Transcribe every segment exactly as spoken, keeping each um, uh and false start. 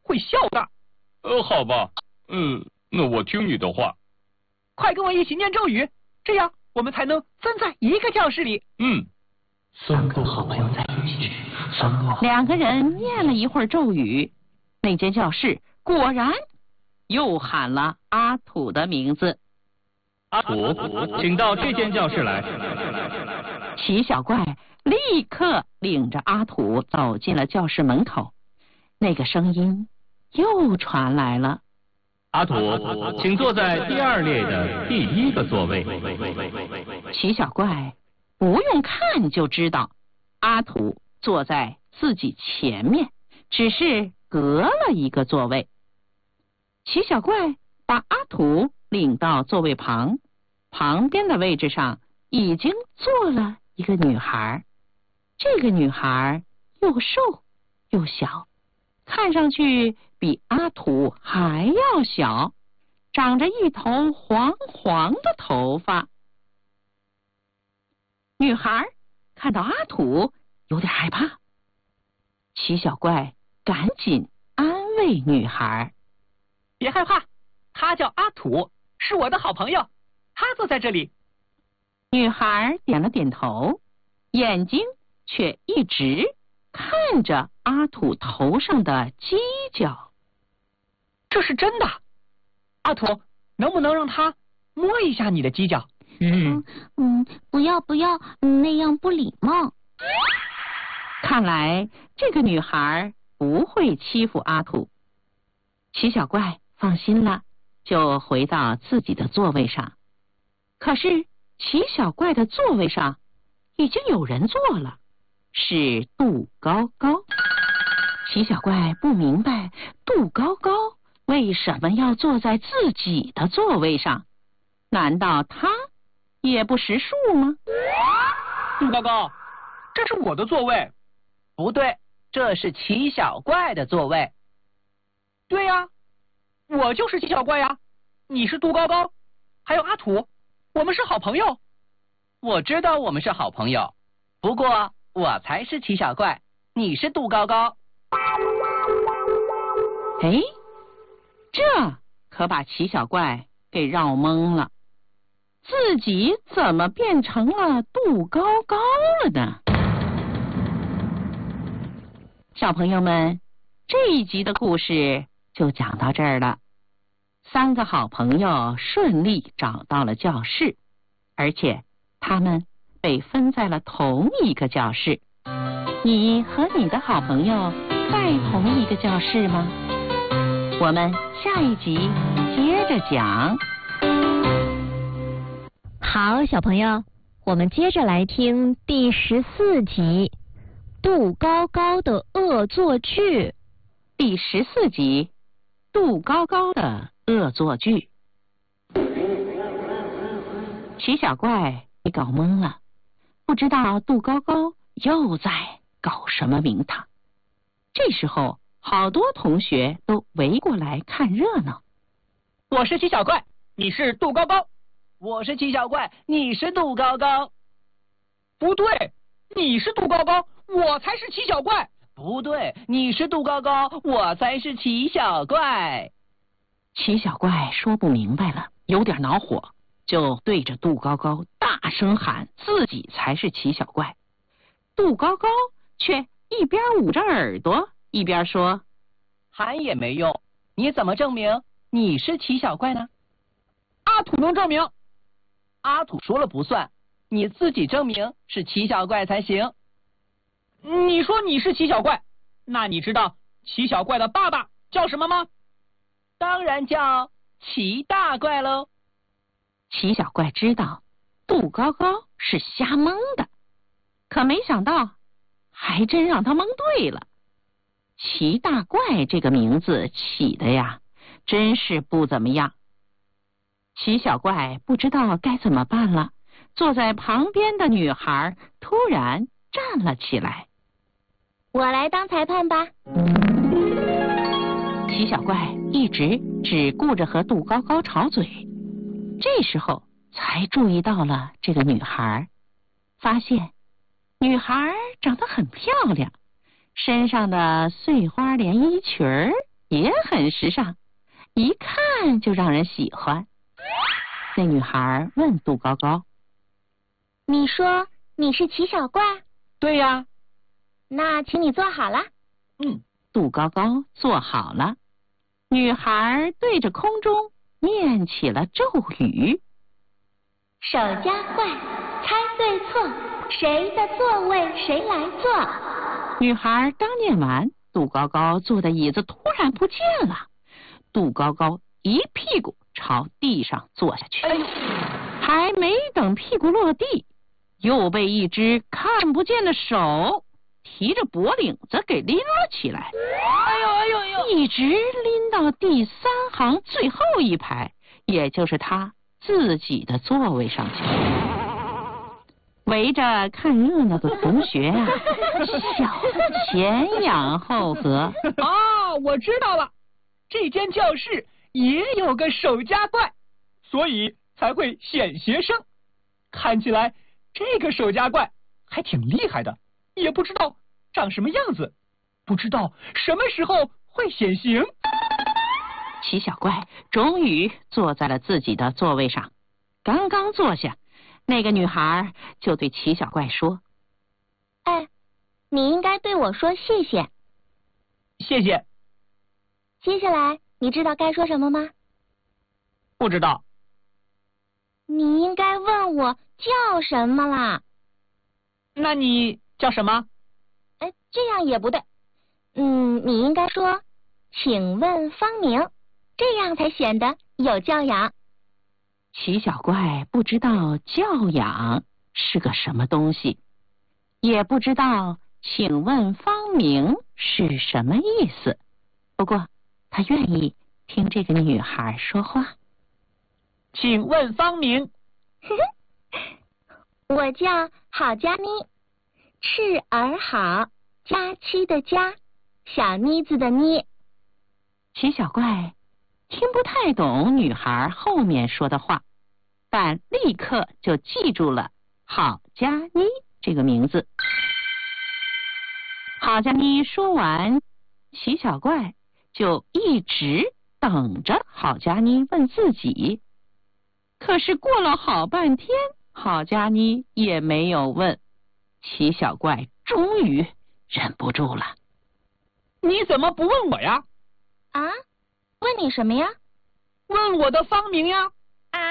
会笑的。 呃，好吧，嗯，那我听你的话。 快跟我一起念咒语，这样我们才能分在一个教室里。 嗯。 三个好朋友在一起，三个好。 两个人念了一会儿咒语，那间教室果然又喊了阿土的名字。 阿土，请到这间教室来。 齐小怪立刻领着阿土走进了教室门口，那个声音又传来了。 阿土，请坐在第二列的第一个座位。 齐小怪不用看就知道，阿土坐在自己前面，只是隔了一个座位。齐小怪把阿土领到座位旁，旁边的位置上已经坐了一个女孩。这个女孩又瘦又小，看上去比阿土还要小，长着一头黄黄的头发。女孩看到阿土有点害怕，齐小怪赶紧安慰女孩： 别害怕，他叫阿土，是我的好朋友，他坐在这里。 女孩点了点头，眼睛却一直看着阿土头上的犄角。 这是真的，阿土，能不能让他摸一下你的犄角？ 嗯嗯，不要不要，那样不礼貌。 看来这个女孩不会欺负阿土。齐小怪放心了，就回到自己的座位上。可是齐小怪的座位上已经有人坐了，是杜高高。齐小怪不明白杜高高为什么要坐在自己的座位上，难道他也不识数吗？ 杜高高，这是我的座位。 不对，这是齐小怪的座位。 对呀，我就是齐小怪呀，你是杜高高，还有阿土，我们是好朋友。 我知道我们是好朋友，不过我才是齐小怪，你是杜高高。 哎，这可把齐小怪给绕懵了，自己怎么变成了杜高高了呢？小朋友们，这一集的故事就讲到这儿了。三个好朋友顺利找到了教室，而且他们被分在了同一个教室。你和你的好朋友在同一个教室吗？我们下一集接着讲。 好，小朋友，我们接着来听第十四集杜高高的恶作剧。 第十四集杜高高的恶作剧。齐小怪被搞懵了，不知道杜高高又在搞什么名堂。这时候好多同学都围过来看热闹。 我是齐小怪，你是杜高高。 我是齐小怪，你是杜高高。 不对，你是杜高高，我才是齐小怪。 不对，你是杜高高，我才是齐小怪。 齐小怪说不明白了，有点恼火，就对着杜高高大声喊自己才是齐小怪。杜高高却一边捂着耳朵一边说： 喊也没用，你怎么证明你是齐小怪呢？ 阿土能证明。 阿土说了不算，你自己证明是齐小怪才行。 你说你是齐小怪，那你知道齐小怪的爸爸叫什么吗？ 当然叫齐大怪喽。 齐小怪知道杜高高是瞎蒙的，可没想到还真让他蒙对了。齐大怪这个名字起的呀，真是不怎么样。齐小怪不知道该怎么办了，坐在旁边的女孩突然站了起来。 我来当裁判吧。 齐小怪一直只顾着和杜高高吵嘴，这时候才注意到了这个女孩，发现女孩长得很漂亮，身上的碎花连衣裙儿也很时尚，一看就让人喜欢。那女孩问杜高高：“ 你说你是齐小怪？”“ 对呀。”“ 那请你坐好了。”“ 嗯。” 杜高高坐好了，女孩对着空中念起了咒语：“ 守家怪，猜对错，谁的座位谁来坐。” 女孩刚念完，杜高高坐的椅子突然不见了。杜高高一屁股朝地上坐下去， 哎呦， 还没等屁股落地，又被一只看不见的手提着脖领子给拎了起来。 哎呦哎呦哎呦！ 一直拎到第三行最后一排，也就是他自己的座位上去。围着看热闹的同学啊，笑前仰后合。 啊，我知道了，这间教室也有个守家怪，所以才会显学生。看起来这个守家怪还挺厉害的，也不知道长什么样子，不知道什么时候会显形。 齐小怪终于坐在了自己的座位上，刚刚坐下，那个女孩就对齐小怪说：“ 哎，你应该对我说谢谢。”“ 谢谢。”“ 接下来你知道该说什么吗？”“ 不知道。”“ 你应该问我叫什么啦。”“ 那你叫什么？”“ 哎，这样也不对。嗯，你应该说请问芳名，这样才显得有教养。” 齐小怪不知道教养是个什么东西，也不知道请问芳名是什么意思，不过他愿意听这个女孩说话。 “请问芳名。”“ 我叫郝佳妮，赤儿好，佳期的佳，小妮子的妮。” 齐小怪听不太懂女孩后面说的话，但立刻就记住了郝佳妮这个名字。郝佳妮说完，齐小怪就一直等着郝佳妮问自己。可是过了好半天，郝佳妮也没有问。齐小怪终于忍不住了：“ 你怎么不问我呀？”“ 啊？问你什么呀？”“ 问我的芳名呀。”“ 啊？”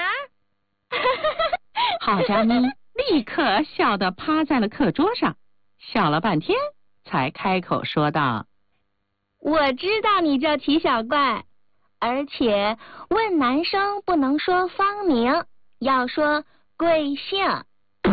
郝佳妮立刻笑得趴在了课桌上，笑了半天才开口说道：“ 我知道你叫齐小怪，而且问男生不能说芳名，要说贵姓。”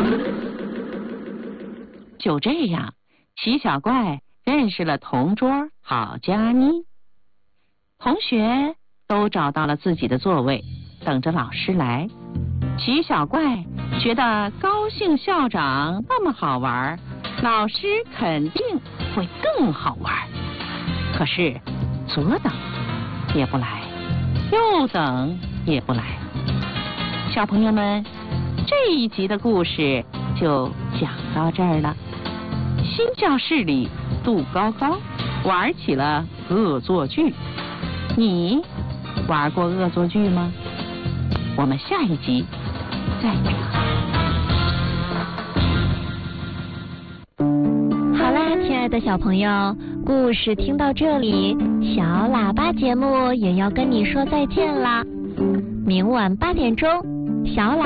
就这样，齐小怪认识了同桌郝佳妮。同学都找到了自己的座位，等着老师来。齐小怪觉得高兴校长那么好玩，老师肯定会更好玩。可是左等也不来，右等也不来。小朋友们，这一集的故事就讲到这儿了。新教室里，杜高高玩起了恶作剧。你玩过恶作剧吗？我们下一集再讲。 好啦，亲爱的小朋友，故事听到这里，小喇叭节目也要跟你说再见啦。明晚八点钟，小喇